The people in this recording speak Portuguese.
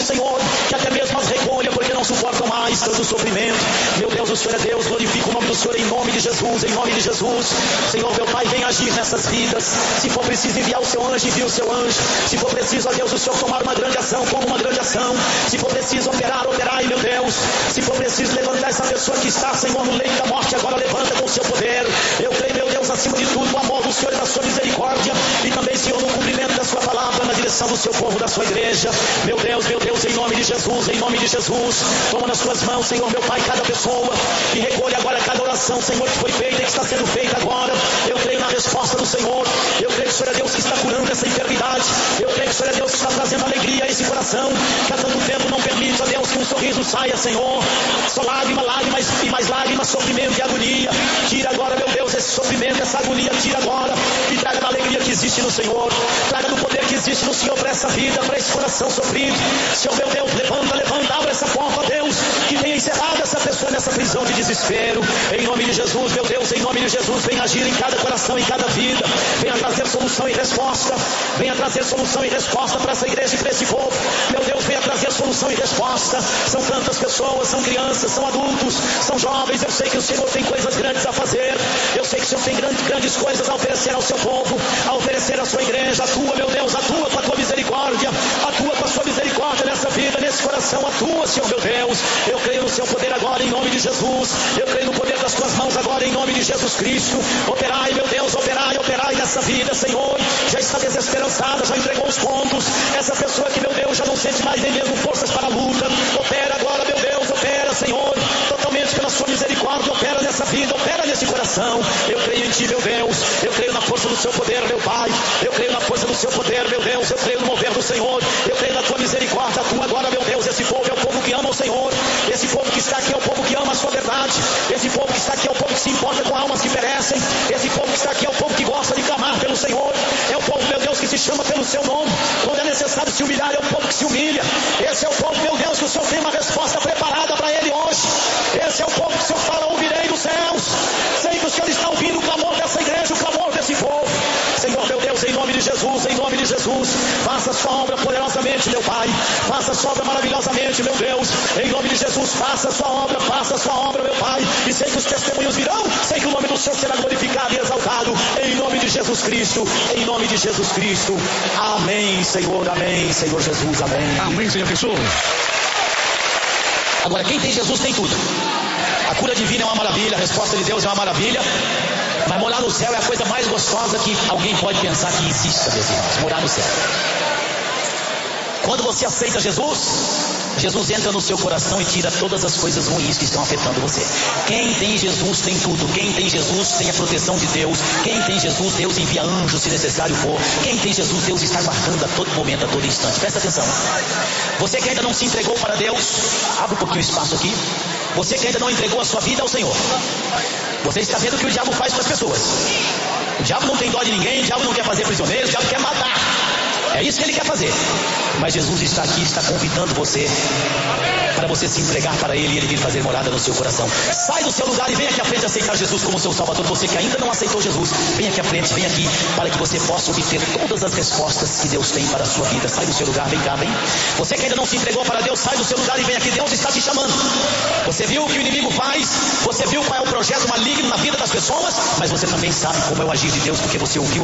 Senhor, que até mesmo as recolha, porque não suportam mais tanto sofrimento. Meu Deus, o Senhor é Deus, glorifica o nome do Senhor em nome de Jesus, em nome de Jesus. Senhor, meu Pai, vem agir nessas vidas. Se for preciso enviar o seu anjo, envia o seu anjo. Se for preciso, ó Deus, o Senhor tomar uma grande ação, toma uma grande ação. Se for preciso operar, operai, meu Deus. Se for preciso levantar essa pessoa que está, Senhor, no leito da morte, agora levanta com o seu poder. Eu creio, meu Deus, acima de tudo, o amor do Senhor e da sua misericórdia. E também, Senhor, no cumprimento da sua palavra, na direção do seu povo, da sua igreja. Meu Deus, em nome de Jesus, em nome de Jesus. Toma nas suas mãos, Senhor, meu Pai, cada pessoa. E recolhe agora cada oração, Senhor, que foi feita e que está sendo feita agora. Eu creio na resposta do Senhor. Eu creio que o Senhor é Deus que está curando essa enfermidade. Eu creio que o Senhor é Deus que está trazendo alegria a esse coração, que há tanto tempo não permite, ó Deus, que um sorriso saia, Senhor. Só lágrima, lágrimas e mais lágrimas, sofrimento e agonia. Tira agora, meu Deus, esse sofrimento, essa agonia, tira agora. E traga a alegria que existe no Senhor. Traga do poder que existe no Senhor para essa vida, para esse coração sofrido. Senhor, meu Deus, levanta, abre essa porta, ó Deus, que tenha encerrado essa pessoa nessa prisão de desespero. Em nome de Jesus, meu Deus, em nome de Jesus, venha agir em cada coração, em cada vida. Venha trazer solução e resposta. Venha trazer solução e resposta para essa igreja e para esse povo. Meu Deus, venha trazer solução e resposta. São tantas pessoas, são crianças, são adultos, são jovens. Eu sei que o Senhor tem coisas grandes a fazer. Eu sei que o Senhor tem grandes coisas a oferecer ao seu povo, a oferecer à sua igreja. Atua, meu Deus, atua com a tua misericórdia. Atua com a sua misericórdia nessa vida, nesse coração. Atua, Senhor, meu Deus. Eu creio no seu poder agora, em nome de Jesus. Eu creio no poder das tuas mãos agora, em nome de Jesus Cristo. Operai, meu Deus, operai nessa vida, Senhor. Já está desesperançada, já entregou os pontos. Essa pessoa que, meu Deus, já não sente mais nem mesmo forças para a luta. Opera agora, meu Deus, opera, Senhor, totalmente pela sua misericórdia. Opera nessa vida, opera nesse coração. Eu creio em ti, meu Deus. Eu creio na força do seu poder, meu Pai. Eu creio na força do seu poder, meu Deus. Eu creio no mover do Senhor. Eu creio na tua misericórdia. Atua agora, meu Deus. Esse povo é o povo que ama o Senhor. Esse povo que está aqui é o povo que ama a sua verdade. Esse povo que está aqui é o povo que se importa com almas que perecem. Esse povo que está aqui é o povo que gosta de clamar pelo Senhor. É o povo, meu Deus, que se chama pelo seu nome. Quando é necessário se humilhar, é o povo que se humilha. Esse é o povo, meu Deus, que o Senhor tem uma resposta preparada para ele hoje. Esse é o povo que o Senhor fala, ouvirei dos céus. Sei que o Senhor está ouvindo o clamor dessa igreja, o clamor desse povo. Senhor, meu Deus, em nome de Jesus, em nome de Jesus, faça a sua obra poderosamente, meu Pai. Faça a sua obra maravilhosamente, meu Deus. Em nome de Jesus, faça a sua obra, meu Pai. E sei que os testemunhos virão, sei que o nome do Senhor será glorificado e exaltado. Em nome de Jesus Cristo, em nome de Jesus Cristo. Amém, Senhor, amém, Senhor Jesus, amém. Amém, Senhor Jesus. Agora, quem tem Jesus tem tudo. A cura divina é uma maravilha, a resposta de Deus é uma maravilha. Mas morar no céu é a coisa mais gostosa que alguém pode pensar que exista, meus irmãos. Morar no céu. Quando você aceita Jesus, Jesus entra no seu coração e tira todas as coisas ruins que estão afetando você. Quem tem Jesus tem tudo. Quem tem Jesus tem a proteção de Deus. Quem tem Jesus, Deus envia anjos se necessário for. Quem tem Jesus, Deus está guardando a todo momento, a todo instante. Presta atenção. Você que ainda não se entregou para Deus, abre um pouquinho o espaço aqui. Você que ainda não entregou a sua vida ao Senhor, você está vendo o que o diabo faz com as pessoas. O diabo não tem dó de ninguém, o diabo não quer fazer prisioneiro, o diabo quer matar. É isso que ele quer fazer. Mas Jesus está aqui, está convidando você para você se entregar para Ele e Ele vir fazer morada no seu coração. Sai do seu lugar e vem aqui à frente aceitar Jesus como seu Salvador. Você que ainda não aceitou Jesus, vem aqui à frente, vem aqui, para que você possa obter todas as respostas que Deus tem para a sua vida. Sai do seu lugar, vem cá, vem. Você que ainda não se entregou para Deus, sai do seu lugar e vem aqui. Deus está te chamando. Você viu o que o inimigo faz, você viu qual é o projeto maligno na vida das pessoas, mas você também sabe como é o agir de Deus, porque você ouviu